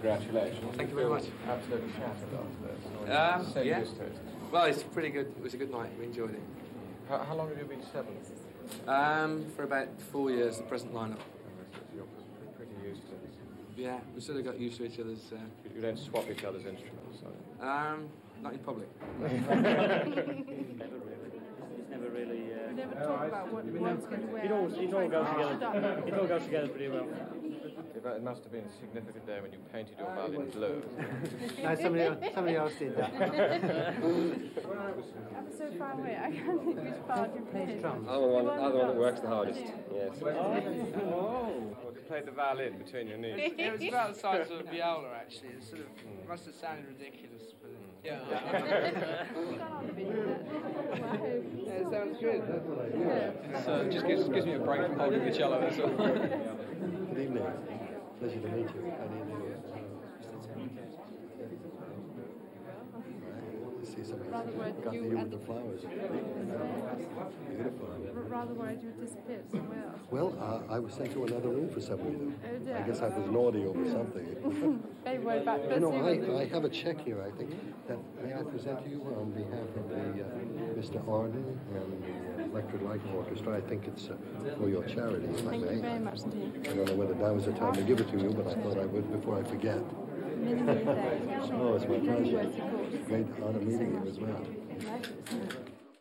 congratulations. Thank you very much. Absolutely shattered after this. So Yeah. used to it. Well, it's pretty good. It was a good night. We enjoyed it. How long have you been Seven? For about 4 years, the present lineup. You're pretty used to it. Yeah, we sort of got used to each other's. You don't swap each other's instruments, Not in public. Never really. We never talk about what one's going to wear. It all goes together. It all goes together pretty well. It must have been a significant day when you painted your violin blue. No, somebody else did that. I was so far away, I can't think which part you played. I'm the one that works the hardest. Yes. Well, you played the violin between your knees. It was about the size of a viola, actually. It sort of must have sounded ridiculous, but yeah. It sounds good. So it just gives me a break from holding the cello. That's all. Good evening. Pleasure to meet you. How do you do? See somebody got me with the flowers. Beautiful. Rather worried you would disappear somewhere else. Well, I was sent to another room for some reason. Oh dear. I guess I was naughty over something. Very worried about You know, I have a check here, I think, that may I present to you on behalf of the Mr. Arden and the Electric Light Orchestra. I think it's for your charity, if I Thank may. you very much indeed. I don't know whether now is the time to give it to you, but I thought I would before I forget. Many thanks. Oh, it's my pleasure. Words, of course. Great honor meeting you as well.